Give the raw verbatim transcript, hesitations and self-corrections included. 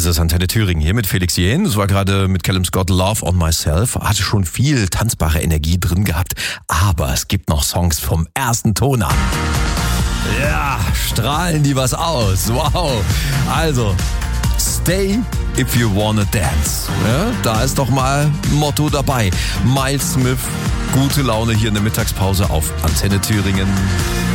Es ist Antenne Thüringen hier mit Felix Jähn. Das war gerade mit Callum Scott Love on Myself. Hatte schon viel tanzbare Energie drin gehabt. Aber es gibt noch Songs vom ersten Ton an. Ja, strahlen die was aus. Wow. Also, stay if you wanna dance. Ja, da ist doch mal ein Motto dabei. Miles Smith, gute Laune hier in der Mittagspause auf Antenne Thüringen.